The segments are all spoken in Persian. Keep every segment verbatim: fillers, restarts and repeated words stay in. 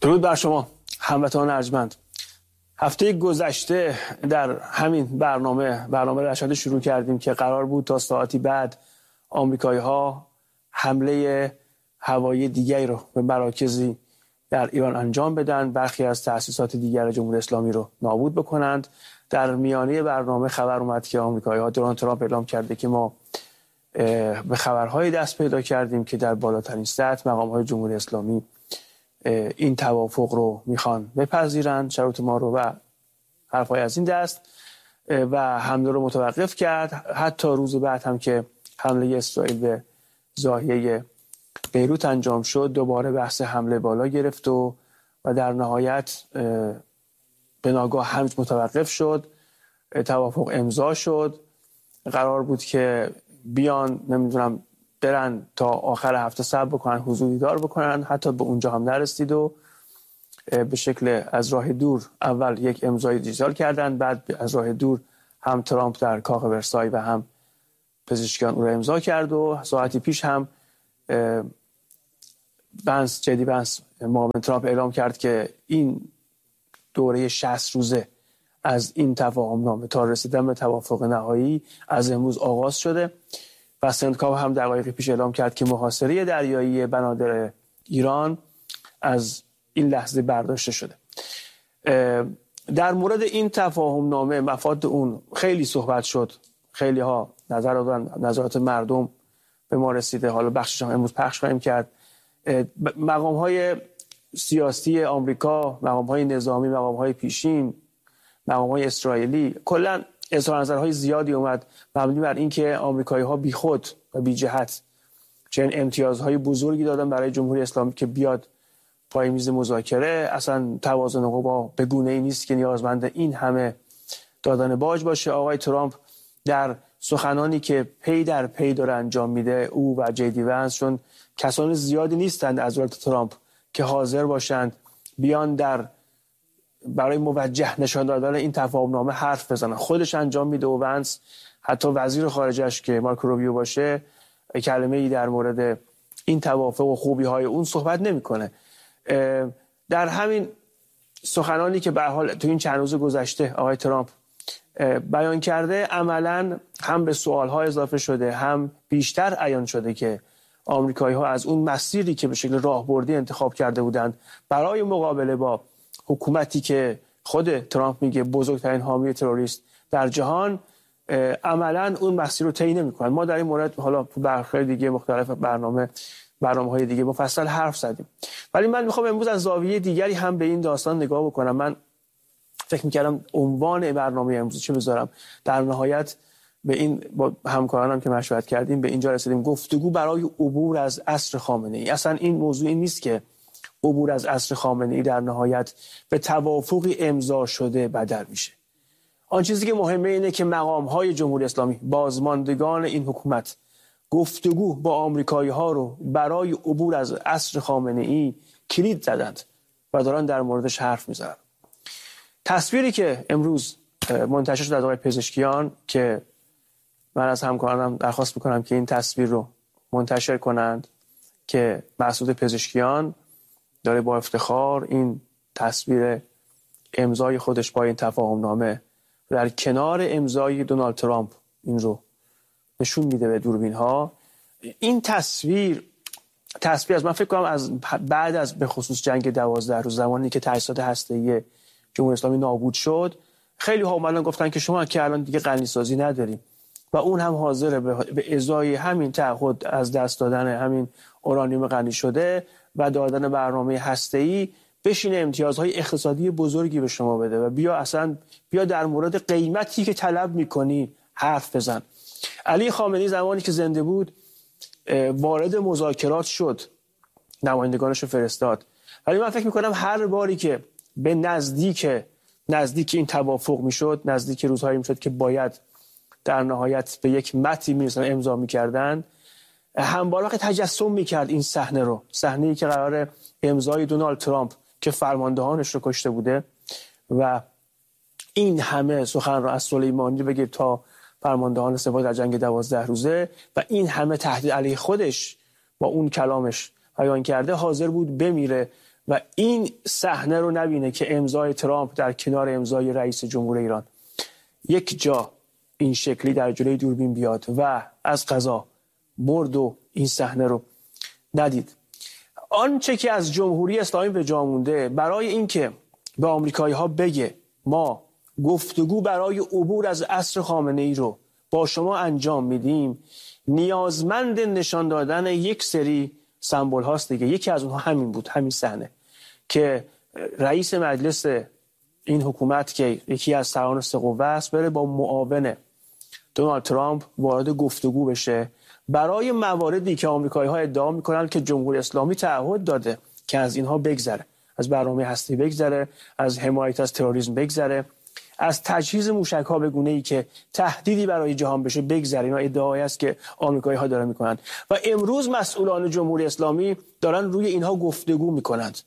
درود بر شما هموطنان ارجمند. هفته گذشته در همین برنامه برنامه رشاد شروع کردیم که قرار بود تا ساعتی بعد آمریکایی‌ها حمله هوایی دیگری رو به مراکزی در ایران انجام بدن، برخی از تأسیسات دیگر جمهوری اسلامی رو نابود بکنند. در میانه برنامه خبر اومد که آمریکایی‌ها دونالد ترامپ اعلام کرده که ما به خبرهای دست پیدا کردیم که در بالاترین سطح مقام‌های جمهوری اسلامی این توافق رو میخوان بپذیرند، شروط ما رو، و حرفای از این دست، و حمله رو متوقف کرد. حتی روز بعد هم که حمله اسرائیل به ضاحیه بیروت انجام شد، دوباره بحث حمله بالا گرفت و و در نهایت به ناگاه همین متوقف شد. توافق امضا شد. قرار بود که بیان نمیدونم برن تا آخر هفته صبر بکنن، حضور دیدار بکنن، حتی به اونجا هم نرسید و به شکل از راه دور اول یک امضای دیجیتال کردن، بعد از راه دور هم ترامپ در کاخ ورسای و هم پزشکیان او را امضا کرد و ساعتی پیش هم بنس جدی بنس معاون ترامپ اعلام کرد که این دوره شصت روزه از این تفاهم نامه تا رسیدن به توافق نهایی از امروز آغاز شده و سندکاو هم دقایقی پیش اعلام کرد که محاصره دریایی بنادر ایران از این لحظه برداشته شده. در مورد این تفاهم نامه مفاد اون خیلی صحبت شد، خیلی ها نظر دادن، نظرات مردم به ما رسیده، حالا بخشش هم امروز پخش خواهیم کرد. مقام های سیاسی آمریکا، مقام های نظامی، مقام های پیشین، مقام های اسرائیلی، کلا اظهار نظرهای زیادی اومد مبنی بر اینکه آمریکایی‌ها بیخود و بی جهت چنین امتیازهای بزرگی دادن برای جمهوری اسلامی که بیاد پای میز مذاکره. اصلا توازن قوا به گونه‌ای نیست که نیازمند این همه دادن باج باشه. آقای ترامپ در سخنانی که پی در پی داره انجام میده، او و جی دی ونس، چون کسان زیادی نیستند از دولت ترامپ که حاضر باشند بیان در برای موجه نشان دادن این تفاهم نامه حرف بزنن، خودش انجام میده و ونس حتی وزیر خارجش که مارکو روبیو باشه کلمه ای در مورد این توافق و خوبی های اون صحبت نمیکنه. در همین سخنانی که به هر حال تو این چند روز گذشته آقای ترامپ بیان کرده، عملاً هم به سوال ها اضافه شده، هم بیشتر عیان شده که آمریکایی ها از اون مسیری که به شکل راهبردی انتخاب کرده بودند برای مقابله با حکومتی که خود ترامپ میگه بزرگترین حامی تروریست در جهان، عملاً اون مسیر رو طی نمی‌کنن. ما در این مورد حالا تو برخی دیگه مختلف برنامه برنامه‌های دیگه مفصل حرف زدیم، ولی من میخوام امروز از زاویه دیگری هم به این داستان نگاه بکنم. من فکر می‌کردم عنوان برنامه امروز چه بذارم، در نهایت به این با همکارانم که مشورت کردیم به اینجا رسیدیم: گفتگو برای عبور از عصر خامنه‌ای. اصلا این موضوع این نیست که عبور از عصر خامنه‌ای در نهایت به توافقی امضا شده بدل میشه. آن چیزی که مهمه اینه که مقام‌های جمهوری اسلامی، بازماندگان این حکومت، گفتگو با آمریکایی‌ها رو برای عبور از عصر خامنه‌ای کلید زدند و دارن در موردش حرف میزنن. تصویری که امروز منتشر شد از آقای پزشکیان که من از همکارانم درخواست میکنم که این تصویر رو منتشر کنند، که مسعود پزشکیان داره با افتخار این تصویر امضای خودش با این تفاهم نامه در کنار امضای دونالد ترامپ این رو نشون میده به دوربین ها. این تصویر تصویر از من فکر کنم از بعد از به خصوص جنگ دوازده روز، زمانی که تأسیسات هسته‌ای جمهوری اسلامی نابود شد، خیلی ها اومدن گفتن که شما که الان دیگه غنیسازی نداریم و اون هم حاضره به ازای همین تعهد از دست دادن همین اورانیوم غنی شده و دادن برنامه هسته‌ای بشینه امتیازهای اقتصادی بزرگی به شما بده و بیا اصلا بیا در مورد قیمتی که طلب میکنی حرف بزن. علی خامنه‌ای زمانی که زنده بود وارد مذاکرات شد، نمایندگانش رو فرستاد، ولی من فکر میکنم هر باری که به نزدیک نزدیک این توافق میشد، نزدیک روزهایی میشد که باید در نهایت به یک متنی میرسن امضا میکردن، همواره وقت تجسم میکرد این صحنه رو، صحنه‌ای که قرار امضای دونالد ترامپ که فرماندهانش رو کشته بوده و این همه سخن رو از سلیمانی بگیر تا فرماندهان سپاه در جنگ دوازده روزه و این همه تهدید علیه خودش با اون کلامش بیان کرده، حاضر بود بمیره و این صحنه رو نبینه که امضای ترامپ در کنار امضای رئیس جمهور ایران یک جا این شکلی در جلوی دوربین بیاد و از قضا مرد و این صحنه رو ندید. آنچه که از جمهوری اسلامی به جا مونده برای اینکه به آمریکایی‌ها بگه ما گفتگو برای عبور از عصر خامنه‌ای رو با شما انجام میدیم، نیازمند نشان دادن یک سری سمبل هاست دیگه. یکی از اونها همین بود، همین صحنه که رئیس مجلس این حکومت که یکی از سران سه قوه است بره با معاون دونالد ترامپ وارد گفتگو بشه برای مواردی که آمریکایی‌ها ادعا میکنن که جمهوری اسلامی تعهد داده که از اینها بگذره، از برنامه هستی بگذره، از حمایت از تروریسم بگذره، از تجهیز موشک‌ها به گونه‌ای که تهدیدی برای جهان بشه بگذره. اینا ادعایی است که آمریکایی‌ها دارن میکنن و امروز مسئولان جمهوری اسلامی دارن روی اینها گفتگو میکنند.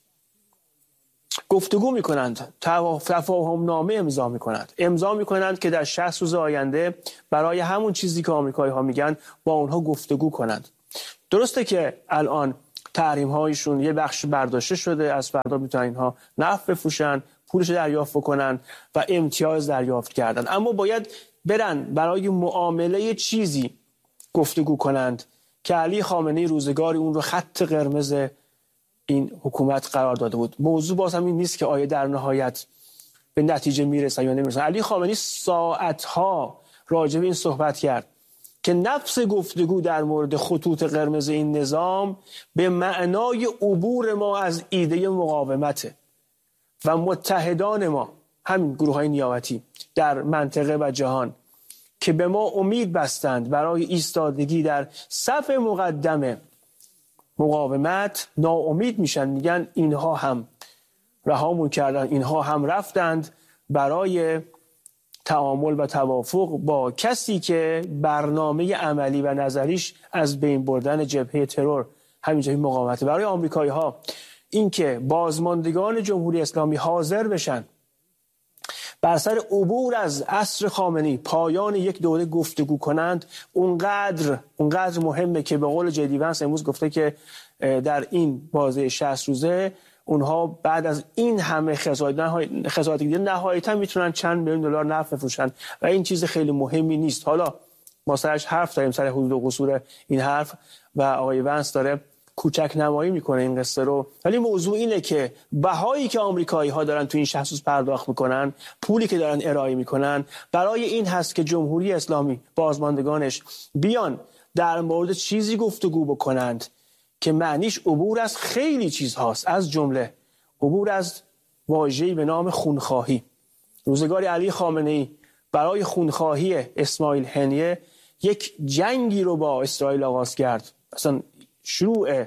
گفتگو میکنند، تفاهم نامه امضا میکنند. امضا میکنند که در شصت روز آینده برای همون چیزی که آمریکایی‌ها میگن با اونها گفتگو کنند. درسته که الان تحریم هایشون یه بخش برداشته شده، از فردا میتونن اینها نفت بفروشن، پولش دریافت بکنن و امتیاز دریافت کردن، اما باید برن برای معامله چیزی گفتگو کنند که علی خامنه‌ای روزگاری اون رو خط قرمز این حکومت قرار داده بود. موضوع باز هم این نیست که آیا در نهایت به نتیجه میرسن یا نمیرسن. علی خامنه‌ای ساعتها راجع به این صحبت کرد که نفس گفتگو در مورد خطوط قرمز این نظام به معنای عبور ما از ایده مقاومته و متحدان ما، همین گروه‌های نیابتی در منطقه و جهان که به ما امید بستند برای ایستادگی در صف مقدم مقاومت، ناامید میشن، میگن اینها هم رهامون کردن، اینها هم رفتند برای تعامل و توافق با کسی که برنامه عملی و نظریش از بین بردن جبهه ترور همینجایی مقاومته. برای آمریکایی‌ها این که بازماندگان جمهوری اسلامی حاضر بشن بر سر عبور از عصر خامنه‌ای، پایان یک دوره گفتگو کنند، اونقدر اونقدر مهمه که به قول جدی ونس امروز گفته که در این بازه شصت روزه اونها بعد از این همه خسارت دیده نهایتا میتونن چند میلیون دلار نفت بفروشن و این چیز خیلی مهمی نیست. حالا ما سرش حرف داریم، سر حدود و قصور این حرف، و آقای ونس داره کوچک نمایی میکنه این قصه رو، ولی موضوع اینه که بهایی که آمریکایی ها دارن تو این شصت روز پرداخت میکنن، پولی که دارن ارائه میکنن، برای این هست که جمهوری اسلامی بازماندگانش بیان در مورد چیزی گفتگو بکنند که معنیش عبور از خیلی چیزهاست، از جمله عبور از واژه‌ای به نام خونخواهی. روزگاری علی خامنه‌ای برای خونخواهی اسماعیل هنیه یک جنگی رو با اسرائیل آغاز کرد. اصلا شروع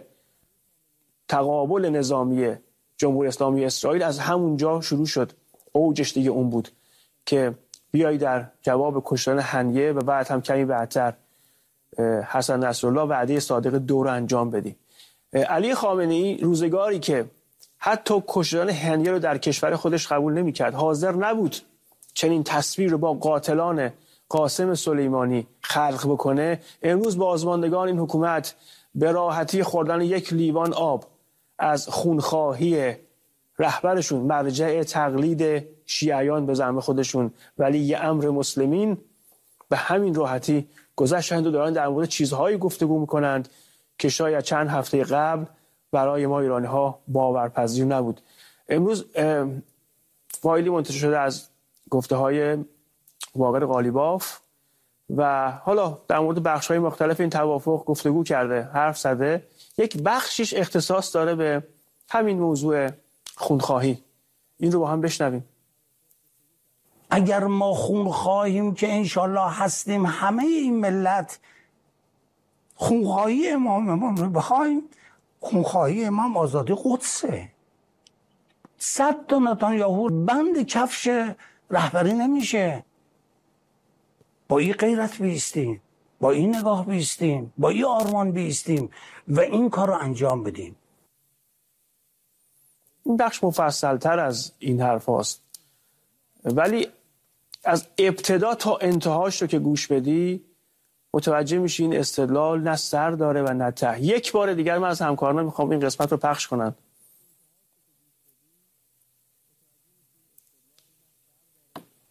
تقابل نظامی جمهوری اسلامی اسرائیل از همونجا شروع شد. اوجش دیگه اون بود که بیایی در جواب کشتن هنیه و بعد هم کمی بعدتر حسن نصرالله وعده صادق دو رو انجام بدی. علی خامنه‌ای روزگاری که حتی کشتن هنیه رو در کشور خودش قبول نمی‌کرد، حاضر نبود چنین تصویر رو با قاتلان قاسم سلیمانی خلق بکنه، امروز بازماندگان این حکومت به راحتی خوردن یک لیوان آب از خونخواهی رهبرشون، مرجع تقلید شیعیان به زعم خودشون ولی امر مسلمین، به همین راحتی گذشتند و دارن در مورد چیزهایی گفتگو میکنند که شاید چند هفته قبل برای ما ایرانی ها باورپذیر نبود. امروز فایلی منتشر شده از گفته های واقر قالیباف و حالا در مورد بخش های مختلف این توافق گفتگو کرده، حرف زده. یک بخشیش اختصاص داره به همین موضوع خونخواهی. این رو با هم بشنویم. اگر ما خونخواهیم که انشالله هستیم، همه این ملت خونخواهی امام امام رو بخوایم، خونخواهی امام آزادی قدسه. صد تا نتانیاهو بند کفش رهبری نمیشه. با این غیرت بیستیم، با این نگاه بیستیم، با این آرمان بیستیم و این کار رو انجام بدیم. این بخش مفصل‌تر از این حرف هاست، ولی از ابتدا تا انتهاش رو که گوش بدی متوجه میشی این استدلال نه سر داره و نه ته. یک بار دیگر من از همکاران میخوام این قسمت رو پخش کنن.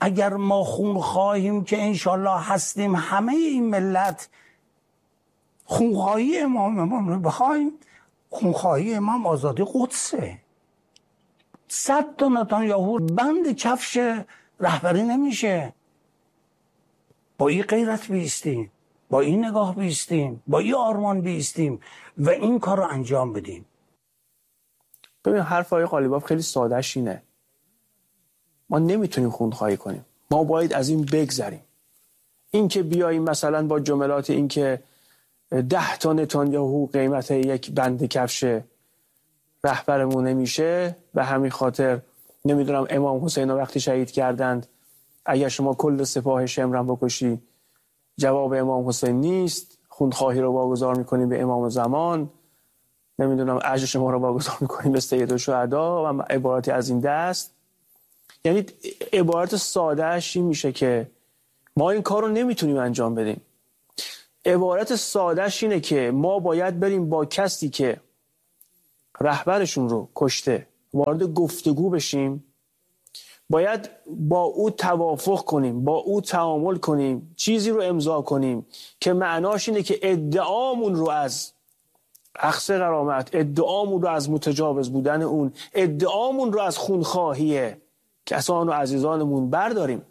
اگر ما خون خواهیم که انشالله هستیم، همه این ملت خونخواهی امام امام رو بخوایم، خونخواهی امام آزادی قدسه. صد تا نتانیاهو بند کفش رهبری نمیشه. با این غیرت بیستیم، با این نگاه بیستیم، با این آرمان بیستیم و این کار رو انجام بدیم. ببین حرف آقای قالیباف خیلی سادهش اینه، ما نمیتونیم خونخواهی کنیم، ما باید از این بگذریم. این که بیاییم مثلا با جملات این که ده تا نتانیاهو قیمت یک بند کفش رهبرمون نمیشه، به همین خاطر نمیدونم امام حسین رو وقتی شهید کردند اگر شما کل سپاه شمرم بکشی جواب امام حسین نیست، خونخواهی رو واگذار میکنیم به امام زمان، نمیدونم اجر شما رو واگذار میکنیم به سید الشهدا و عبارتی از این دست. یعنی عبارت سادهش این میشه که ما این کار رو نمیتونیم انجام بدیم. عبارت سادهش اینه که ما باید بریم با کسی که رهبرشون رو کشته وارد گفتگو بشیم، باید با او توافق کنیم، با او تعامل کنیم، چیزی رو امضا کنیم که معناش اینه که ادعامون رو از اخذ غرامت، ادعامون رو از متجاوز بودن اون، ادعامون رو از خونخواهی کسان و عزیزانمون برداریم.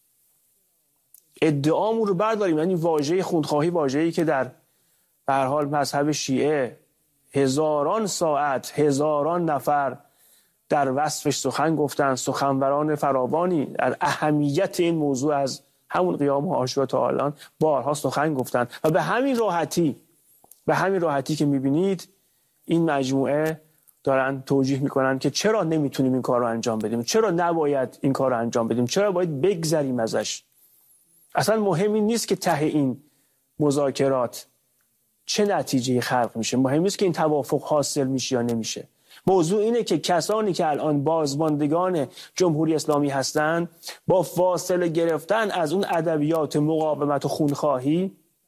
ادعامون رو برداریم. یعنی واژه خونخواهی واژه‌ای که در به هر حال مذهب شیعه هزاران ساعت هزاران نفر در وصفش سخن گفتن، سخنوران فراوانی در اهمیت این موضوع از همون قیام عاشورا تا الان بارها سخن گفتن و به همین راحتی به همین راحتی که میبینید این مجموعه دارن توجیه میکنن که چرا نمیتونیم این کار رو انجام بدیم، چرا نباید این کار رو انجام بدیم، چرا باید بگذریم ازش. اصلا مهمی نیست که ته این مذاکرات چه نتیجه خلق میشه، مهم نیست که این توافق حاصل میشه یا نمیشه. موضوع اینه که کسانی که الان بازماندگان جمهوری اسلامی هستند با فاصله گرفتن از اون ادبیات مقاومت و خونخواهی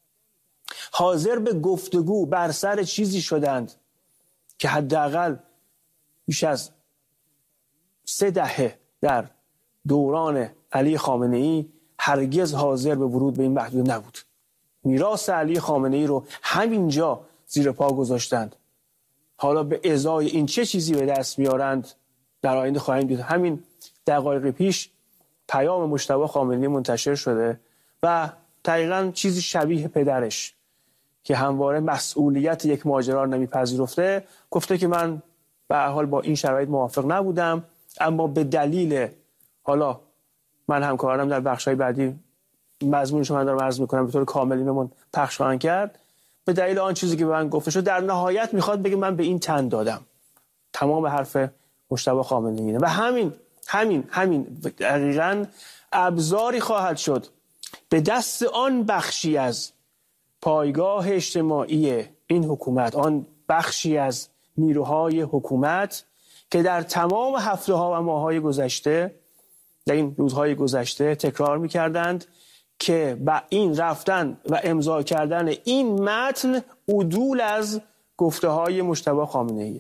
حاضر به گفتگو بر سر چیزی شدند که حداقل بیش از سه دهه در دوران علی خامنه‌ای هرگز حاضر به ورود به این محدود نبود. میراث علی خامنه‌ای رو همینجا زیر پا گذاشتند. حالا به ازای این چه چیزی به دست میارند در آینده خواهیم دید. همین دقایق پیش پیام مجتبی خامنه‌ای منتشر شده و دقیقاً چیزی شبیه پدرش که همواره مسئولیت یک ماجرا رو نمیپذیرفته گفته که من به هر حال با این شرایط موافق نبودم، اما به دلیل حالا من همکارانم در بخش‌های بعدی مضمونش رو من دارم عرض میکنم به طور کامل اینمون پخش خواهند کرد، به دلیل آن چیزی که به من گفته شد در نهایت میخواد بگه من به این تن دادم. تمام حرف مجتبی خامنه‌ای و همین همین همین دقیقاً ابزاری خواهد شد به دست آن بخشی از پایگاه اجتماعی این حکومت، آن بخشی از نیروهای حکومت که در تمام هفته ها و ماه های گذشته در این روزهای گذشته تکرار می‌کردند که با این رفتن و امضا کردن این متن عدول از گفته‌های مجتبی خامنه‌ای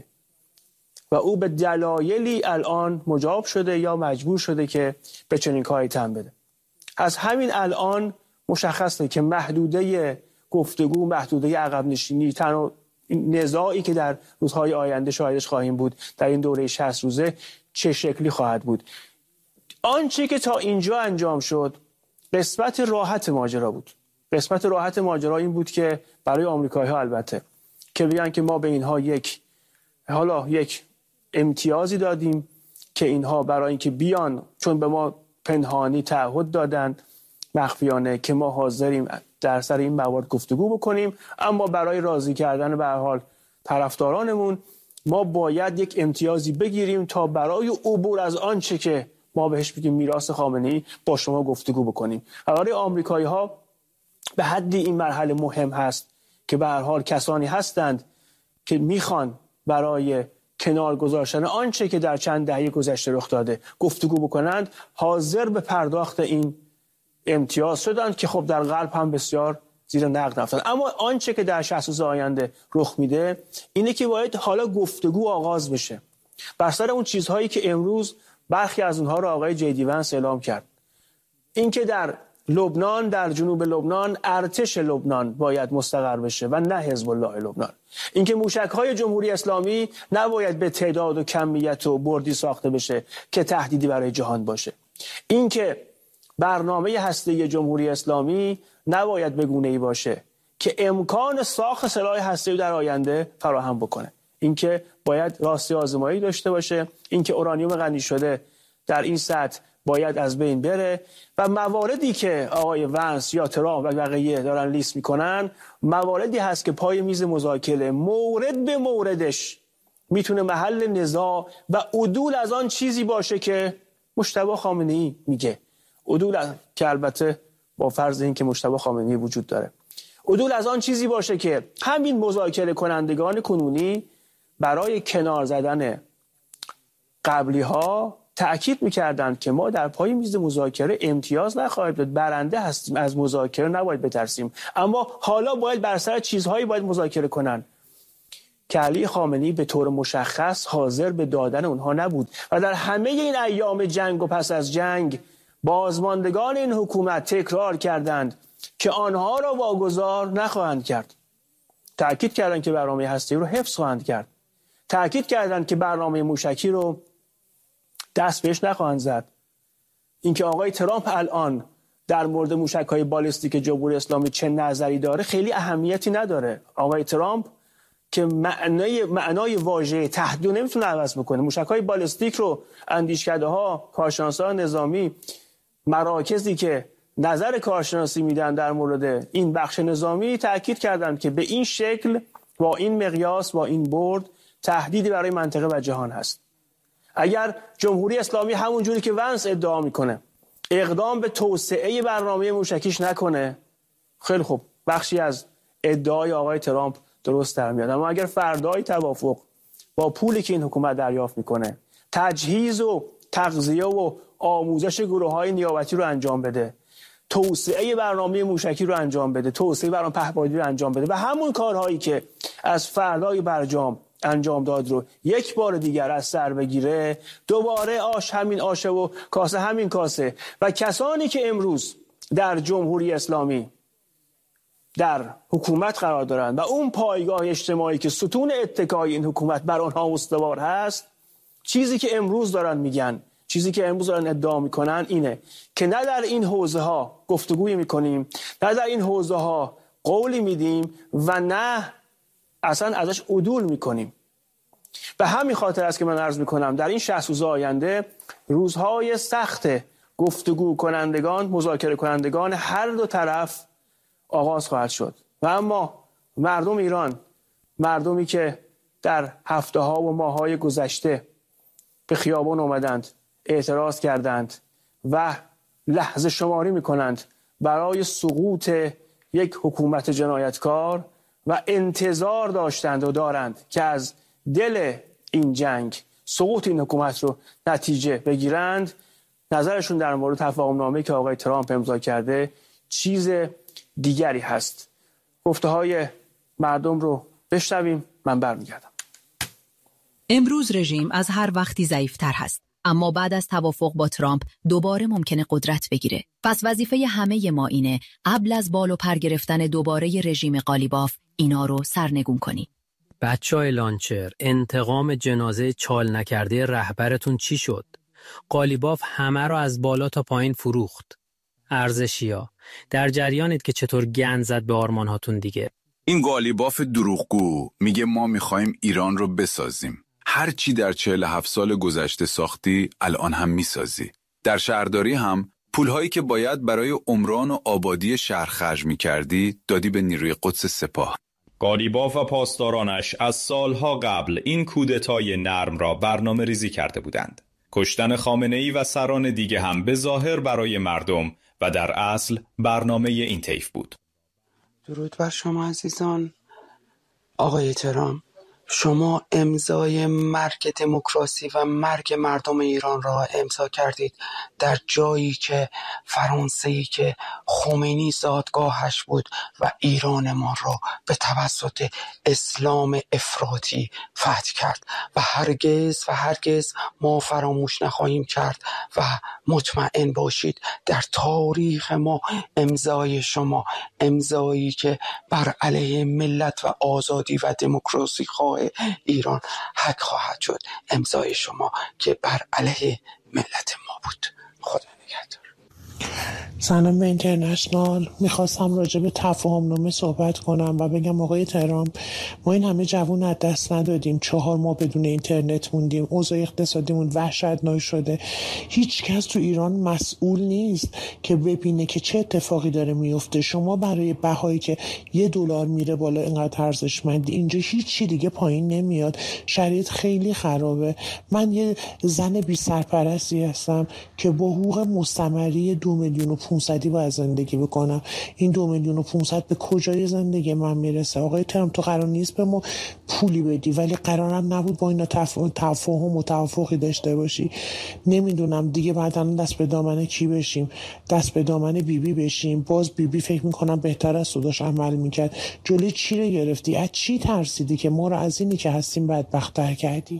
و او به دلایلی الان مجاب شده یا مجبور شده که به چنین کاری تن بده. از همین الان مشخصه که محدوده گفتگو، محدوده عقب نشینی، تنها نزاعی که در روزهای آینده شاهدش خواهیم بود در این دوره شصت روزه چه شکلی خواهد بود. آنچه که تا اینجا انجام شد قسمت راحت ماجرا بود. قسمت راحت ماجرا این بود که برای آمریکایی‌ها البته که بگن که ما به اینها یک حالا یک امتیازی دادیم که اینها برای اینکه بیان، چون به ما پنهانی تعهد دادن مخفیانه که ما حاضریم در سر این موارد گفتگو بکنیم، اما برای راضی کردن به هر حال طرفدارانمون ما باید یک امتیازی بگیریم تا برای عبور از آنچه که ما بهش بگیم میراث خامنه‌ای با شما گفتگو بکنیم. برای آمریکایی‌ها به حدی این مرحله مهم هست که به هر حال کسانی هستند که میخوان برای کنار گذاشتن آنچه که در چند دهه گذشته رخ داده گفتگو بکنند، حاضر به پرداخت این امتیاز شدند که خب در قلب هم بسیار زیر نقد رفتند. اما آنچه که در شصت روز آینده رخ میده اینه که باید حالا گفتگو آغاز بشه بر سر اون چیزهایی که امروز برخی از اونها رو آقای جیدی ونس اعلام کرد. اینکه در لبنان، در جنوب لبنان ارتش لبنان باید مستقر بشه و نه حزب الله لبنان. اینکه موشک‌های جمهوری اسلامی نباید به تعداد و کمیت و بردی ساخته بشه که تهدیدی برای جهان باشه. اینکه برنامه هسته‌ای جمهوری اسلامی نباید به گونه‌ای باشه که امکان ساخت سلاح هسته‌ای در آینده فراهم بکنه. اینکه باید راستی آزمایی داشته باشه، اینکه اورانیوم غنی شده در این سطح باید از بین بره و مواردی که آقای ونس یا ترامپ و بقیه دارن لیست میکنن مواردی هست که پای میز مذاکره مورد به موردش میتونه محل نزاع و عدول از آن چیزی باشه که مجتبی خامنه‌ای میگه. عدول از... که البته با فرض این که مجتبی خامنه‌ای وجود داره، عدول از آن چیزی باشه که همین مذاکره کنندگان کنونی برای کنار زدن قبلی ها تأکید میکردند که ما در پای میز مذاکره امتیاز نخواهیم داد، برنده هستیم، از مذاکره نباید بترسیم، اما حالا باید بر سر چیزهایی باید مذاکره کنن که علی خامنه‌ای به طور مشخص حاضر به دادن اونها نبود و در همه این ایام جنگ و پس از جنگ بازماندگان این حکومت تکرار کردند که آنها را واگذار نخواهند کرد. تأکید کردند که برنامه هسته‌ای رو حفظ خواهند کرد. تأکید کردند که برنامه موشکی رو دست بهش نخواهند زد. اینکه آقای ترامپ الان در مورد موشک‌های بالستیک جمهوری اسلامی چه نظری داره خیلی اهمیتی نداره. آقای ترامپ که معنای معنای واژه تهدید نمیتونه عوض بکنه. موشک‌های بالستیک رو اندیشکده‌ها، کارشناسان نظامی، مراکزی که نظر کارشناسی میدن در مورد این بخش نظامی تأکید کردند که به این شکل، با این مقیاس، با این برد تهدیدی برای منطقه و جهان هست. اگر جمهوری اسلامی همون جوری که ونس ادعا میکنه اقدام به توسعه برنامه موشکیش نکنه، خیلی خوب، بخشی از ادعای آقای ترامپ درست در میاد. اما اگر فردای توافق با پولی که این حکومت دریافت میکنه تجهیز و تغذیه و آموزش گروه‌های نیابتی رو انجام بده، توسعه برنامه موشکی رو انجام بده، توسعه برنامه پهپادی رو انجام بده و همون کارهایی که از فردای برجام انجام داد رو یک بار دیگر از سر بگیره، دوباره آش همین آشه و کاسه همین کاسه و کسانی که امروز در جمهوری اسلامی در حکومت قرار دارند و اون پایگاه اجتماعی که ستون اتکای این حکومت بر آنها استوار هست، چیزی که امروز دارن میگن، چیزی که امروز دارن ادعا میکنن اینه که نه در این حوزه ها گفتگوی میکنیم، نه در این حوزه ها قولی میدیم و نه اصلا ازش عدول میکنیم. به همین خاطر است که من عرض میکنم در این شصت روز آینده روزهای سخت گفتگو کنندگان، مذاکره کنندگان هر دو طرف آغاز خواهد شد و اما مردم ایران، مردمی که در هفته ها و ماه های گذشته به خیابان آمدند، اعتراض کردند و لحظه شماری میکنند برای سقوط یک حکومت جنایتکار و انتظار داشتند و دارند که از دل این جنگ سقوط این حکومت رو نتیجه بگیرند، نظرشون در مورد تفاهم نامه‌ای که آقای ترامپ امضا کرده چیز دیگری هست. گفته های مردم رو بشنویم، من برمیگردم. امروز رژیم از هر وقتی ضعیف‌تر هست، اما بعد از توافق با ترامپ دوباره ممکنه قدرت بگیره. پس وظیفه همه ما اینه قبل از بال و پر گرفتن دوباره رژیم قالیباف اینا رو سرنگون کنی. بچه‌های لانچر، انتقام جنازه چال نکرده رهبرتون چی شد؟ قالیباف همه رو از بالا تا پایین فروخت. ارزشیا، در جریانید که چطور گند زد به آرمانهاتون دیگه. این قالیباف دروغگو میگه ما میخوایم ایران رو بسازیم. هر چی در چهل و هفت سال گذشته ساختی الان هم میسازی. در شهرداری هم پولهایی که باید برای عمران و آبادی شهر خرج میکردی دادی به نیروی قدس سپاه. قالیباف و پاسدارانش از سالها قبل این کودتای نرم را برنامه ریزی کرده بودند. کشتن خامنه‌ای و سران دیگه هم به ظاهر برای مردم و در اصل برنامه این طیف بود. درود بر شما عزیزان. آقای ترامپ، شما امضای مرگ دموکراسی و مرگ مردم ایران را امضا کردید در جایی که فرانسه‌ای که خمینی زادگاهش بود و ایران ما را به توسط اسلام افراطی فتح کرد و هرگز و هرگز ما فراموش نخواهیم کرد و مطمئن باشید در تاریخ ما امضای شما امضایی که بر علیه ملت و آزادی و دموکراسی خواه ایران حق خواهد شد، امضای شما که بر علیه ملت ما بود. خدا نگهدار. سلام به اینترنشنال. میخواستم راجع به تفاهم نامه صحبت کنم و بگم آقای ترامپ، ما این همه جوون از دست ندادیم، چهار ماه بدون اینترنت موندیم، اوضاع اقتصادیمون وحشتناک شده. هیچ کس تو ایران مسئول نیست که ببینه که چه اتفاقی داره میفته. شما برای بهایی که یه دلار میره بالا اینقدر ارزشمندی، اینجا هیچی دیگه پایین نمیاد. شرایط خیلی خرابه. من یه زن بی سرپرستی هستم که با حقوق مستمری دو میلیون و پونصدی باید زندگی بکنم. این دو میلیون و پونصد به کجای زندگی من میرسه؟ آقای ترامپ، تو قرار نیست به ما پولی بدی، ولی قرارم نبود با اینا تفاهم و توافقی داشته باشی. نمیدونم دیگه بعداً دست به دامن کی بشیم؟ دست به دامن بیبی بی بشیم؟ باز بیبی بی فکر میکنم بهتر از صداش عمل میکرد. جلوی چی رو گرفتی؟ از چی ترسیدی که ما رو از اینی که هستیم بدبخت‌تر کردی؟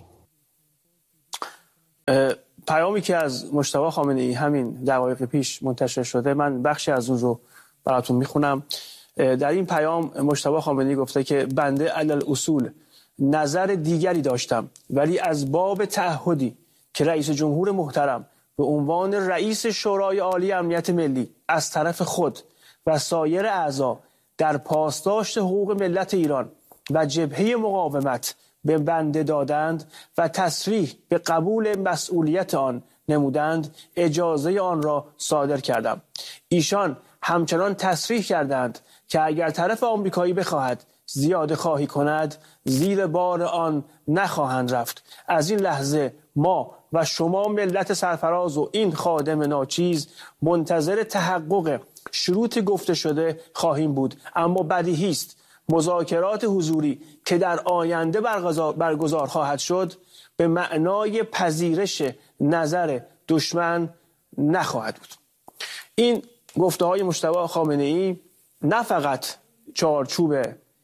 پیامی که از مجتبی خامنه‌ای همین دقایق پیش منتشر شده، من بخشی از اون رو براتون میخونم. در این پیام مجتبی خامنه‌ای گفته که بنده علل اصول نظر دیگری داشتم، ولی از باب تعهدی که رئیس جمهور محترم به عنوان رئیس شورای عالی امنیت ملی از طرف خود و سایر اعضا در پاسداشت حقوق ملت ایران و جبهه مقاومت به بنده دادند و تصریح به قبول مسئولیت آن نمودند، اجازه آن را صادر کردم. ایشان همچنان تصریح کردند که اگر طرف آمریکایی بخواهد زیاده خواهی کند، زیر بار آن نخواهند رفت. از این لحظه ما و شما ملت سرفراز و این خادم ناچیز منتظر تحقق شروط گفته شده خواهیم بود. اما بدیهی است مذاکرات حضوری که در آینده برگزار خواهد شد به معنای پذیرش نظر دشمن نخواهد بود. این گفته های مجتبی خامنه‌ای نه فقط چارچوب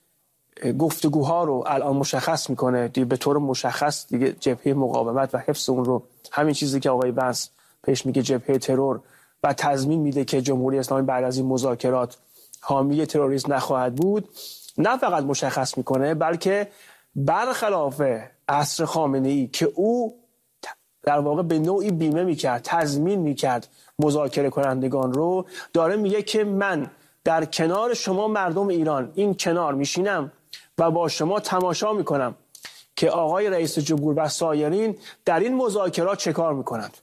گفتگوها رو الان مشخص میکنه، به طور مشخص دیگه جبهه مقاومت و حفظ اون رو، همین چیزی که آقای بنس پیش میگه جبهه ترور و تضمین میده که جمهوری اسلامی بعد از این مذاکرات حامی تروریسم نخواهد بود، نه فقط مشخص میکنه، بلکه برخلاف عصر خامنه‌ای که او در واقع به نوعی بیمه میکرد، تضمین میکرد مذاکره کنندگان رو، داره میگه که من در کنار شما مردم ایران این کنار میشینم و با شما تماشا میکنم که آقای رئیس جمهور و سایرین در این مذاکرات چه کار میکنند.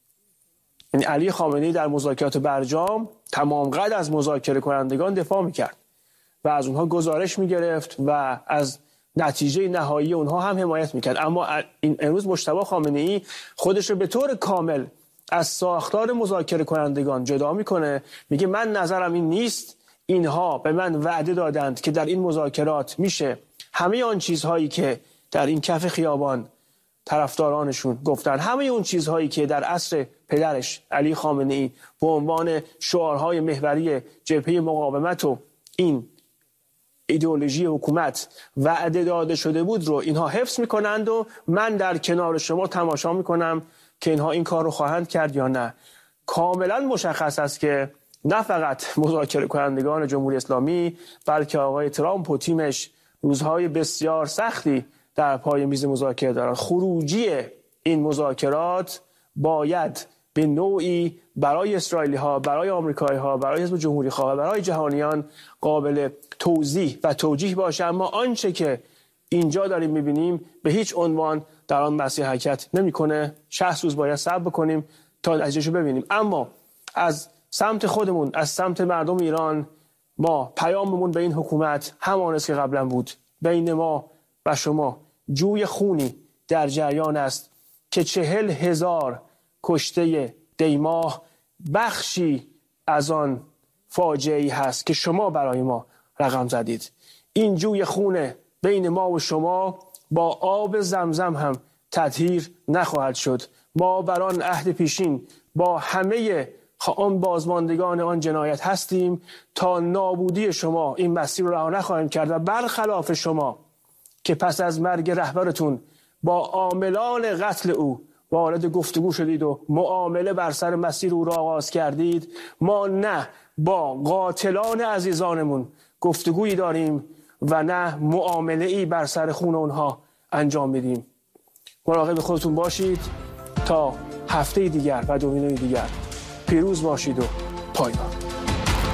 یعنی علی خامنه‌ای در مذاکرات برجام تمام قد از مذاکره کنندگان دفاع میکرد و از اونها گزارش میگرفت و از نتیجه نهایی اونها هم حمایت میکرد. اما این امروز مجتبی خامنه‌ای خودش رو به طور کامل از ساختار مذاکره کنندگان جدا میکنه، میگه من نظرم این نیست، اینها به من وعده دادند که در این مذاکرات میشه همه آن چیزهایی که در این کف خیابان طرفدارانشون گفتن، همه اون چیزهایی که در عصر پدرش علی خامنه‌ای به عنوان شعارهای محوری جبهه مقاومت و این ایدئولوژی حکومت وعده داده شده بود رو اینها حفظ میکنند و من در کنار شما تماشا میکنم که اینها این کار رو خواهند کرد یا نه. کاملا مشخص است که نه فقط مذاکره کنندگان جمهوری اسلامی، بلکه آقای ترامپ و تیمش روزهای بسیار سختی در پای میز مذاکره دارند. خروجی این مذاکرات باید به نوعی برای اسرائیلی ها، برای آمریکایی ها، برای حزب جمهوری خواه، برای جهانیان قابل توضیح و توجیه باشه. اما آنچه که اینجا داریم میبینیم به هیچ عنوان در آن مسیر حرکت نمیکنه. شصت روز باید صبر بکنیم تا نتیجهشو ببینیم. اما از سمت خودمون، از سمت مردم ایران، ما پیاممون به این حکومت همان است که قبلا بود. بین ما و شما جوی خونی در جریان است که چهل هزار کشته دیماه بخشی از آن فاجعه‌ای هست که شما برای ما رقم زدید. این جوی خونه بین ما و شما با آب زمزم هم تطهیر نخواهد شد. ما بر آن عهد پیشین با همه آن بازماندگان آن جنایت هستیم تا نابودی شما این مسیر رو رها نخواهیم کرد و برخلاف شما که پس از مرگ رهبرتون با عاملان قتل او وارد گفتگو شدید و معامله بر سر مسیر او را آغاز کردید، ما نه با قاتلان عزیزانمون گفتگویی داریم و نه معامله ای بر سر خون اونها انجام میدیم. مراقب خودتون باشید تا هفته دیگر و دومینوی دیگر. پیروز باشید و پایدار.